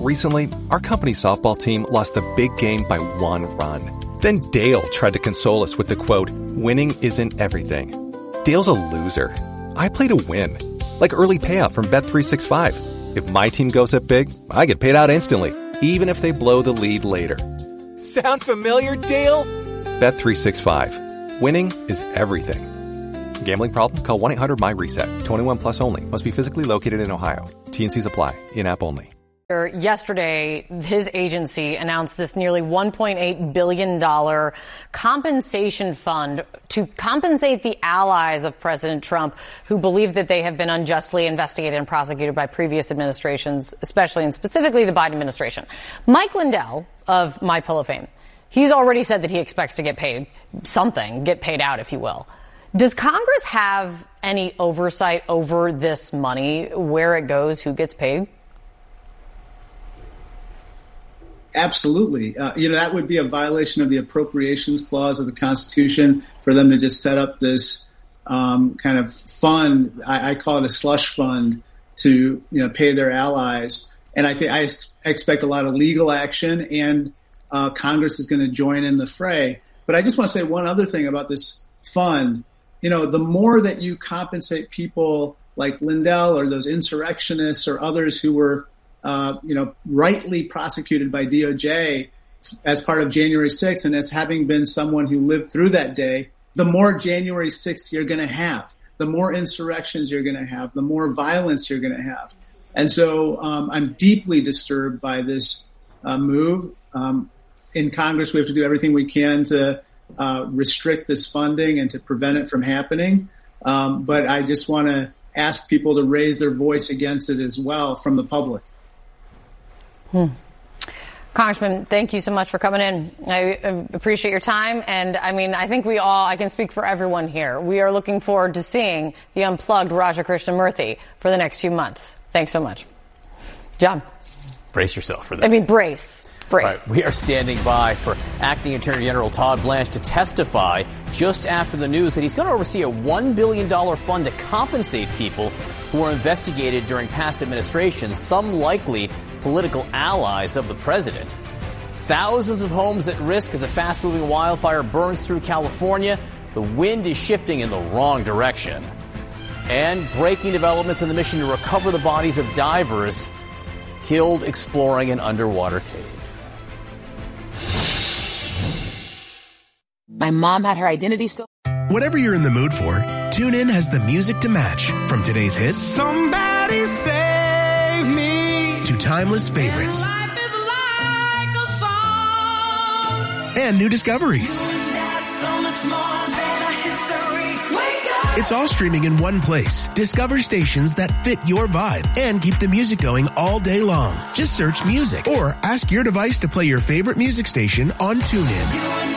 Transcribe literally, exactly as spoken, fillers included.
Recently, our company softball team lost the big game by one run. Then Dale tried to console us with the quote, "Winning isn't everything." Dale's a loser. I play to win. Like early payout from Bet three sixty-five. If my team goes up big, I get paid out instantly, even if they blow the lead later. Sound familiar, Dale? Bet three sixty-five. Winning is everything. Gambling problem? Call one eight hundred M Y reset. twenty-one plus only. Must be physically located in Ohio. T N Cs apply. In-app only. Yesterday, his agency announced this nearly one point eight billion dollars compensation fund to compensate the allies of President Trump who believe that they have been unjustly investigated and prosecuted by previous administrations, especially and specifically the Biden administration. Mike Lindell of MyPillow fame, he's already said that he expects to get paid something, get paid out, if you will. Does Congress have any oversight over this money, where it goes, who gets paid? Absolutely. Uh, you know, that would be a violation of the appropriations clause of the Constitution for them to just set up this um, kind of fund. I, I call it a slush fund to, you know, pay their allies. And I think I expect a lot of legal action, and uh, Congress is going to join in the fray. But I just want to say one other thing about this fund. You know, the more that you compensate people like Lindell or those insurrectionists or others who were Uh, you know, rightly prosecuted by D O J as part of January sixth, and as having been someone who lived through that day, the more January sixth you're going to have, the more insurrections you're going to have, the more violence you're going to have. And so um, I'm deeply disturbed by this uh, move. Um, in Congress, we have to do everything we can to uh, restrict this funding and to prevent it from happening. Um, but I just want to ask people to raise their voice against it as well from the public. Hmm. Congressman, thank you so much for coming in. I appreciate your time. And I mean, I think we all, I can speak for everyone here. We are looking forward to seeing the unplugged Raja Krishnamurthy for the next few months. Thanks so much. John. Brace yourself for that. I mean, brace. Brace. Right. We are standing by for Acting Attorney General Todd Blanche to testify just after the news that he's going to oversee a one billion dollars fund to compensate people who were investigated during past administrations, some likely political allies of the president. Thousands of homes at risk as a fast-moving wildfire burns through California. The wind is shifting in the wrong direction. And breaking developments in the mission to recover the bodies of divers killed exploring an underwater cave. My mom had her identity stolen. Whatever you're in the mood for, TuneIn has the music to match. From today's hits, Somebody Save Me, to timeless favorites. And life is like a song. And new discoveries. So much more than a history. Wake up. It's all streaming in one place. Discover stations that fit your vibe and keep the music going all day long. Just search music or ask your device to play your favorite music station on TuneIn.